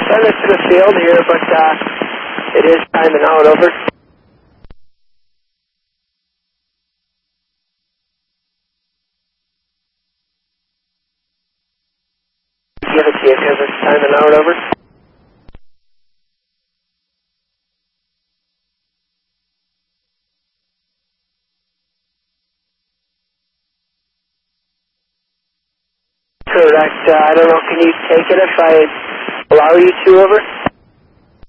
Send it to the field here, but it is timing out. Over. Give it to you because it's timing out. Over. Correct. I don't know. Can you take it if I allow you to? Over.